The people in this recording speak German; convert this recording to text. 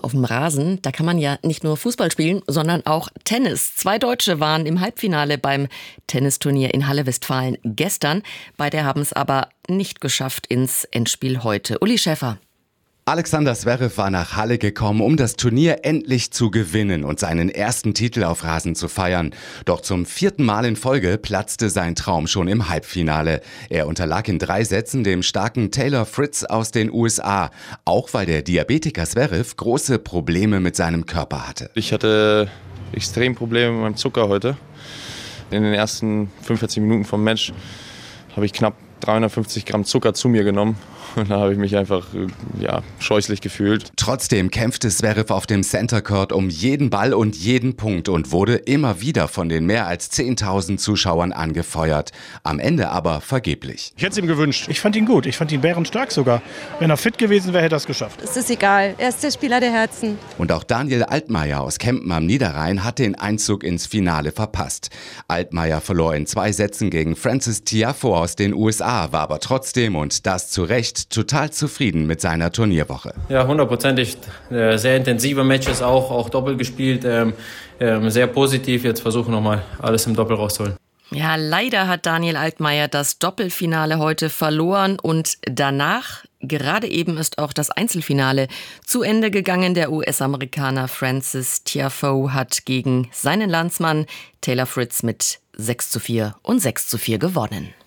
auf dem Rasen, da kann man ja nicht nur Fußball spielen, sondern auch Tennis. 2 Deutsche waren im Halbfinale beim Tennisturnier in Halle Westfalen gestern. Beide haben es aber nicht geschafft ins Endspiel heute. Uli Schäfer. Alexander Zverev war nach Halle gekommen, um das Turnier endlich zu gewinnen und seinen ersten Titel auf Rasen zu feiern. Doch zum 4. Mal in Folge platzte sein Traum schon im Halbfinale. Er unterlag in 3 Sätzen dem starken Taylor Fritz aus den USA, auch weil der Diabetiker Zverev große Probleme mit seinem Körper hatte. Ich hatte extrem Probleme mit meinem Zucker heute. In den ersten 45 Minuten vom Match habe ich knapp 350 Gramm Zucker zu mir genommen. Und da habe ich mich einfach scheußlich gefühlt. Trotzdem kämpfte Zverev auf dem Center Court um jeden Ball und jeden Punkt und wurde immer wieder von den mehr als 10.000 Zuschauern angefeuert. Am Ende aber vergeblich. Ich hätte es ihm gewünscht. Ich fand ihn gut. Ich fand ihn bärenstark sogar. Wenn er fit gewesen wäre, hätte er es geschafft. Es ist egal. Er ist der Spieler der Herzen. Und auch Daniel Altmaier aus Kempen am Niederrhein hat den Einzug ins Finale verpasst. Altmaier verlor in 2 Sätzen gegen Frances Tiafoe aus den USA, war aber trotzdem, und das zu Recht, total zufrieden mit seiner Turnierwoche. Ja, 100%. Sehr intensive Matches auch Doppel gespielt. Sehr positiv. Jetzt versuchen nochmal alles im Doppel rauszuholen. Ja, leider hat Daniel Altmaier das Doppelfinale heute verloren und danach, gerade eben, ist auch das Einzelfinale zu Ende gegangen. Der US-Amerikaner Frances Tiafoe hat gegen seinen Landsmann Taylor Fritz mit 6:4 und 6:4 gewonnen.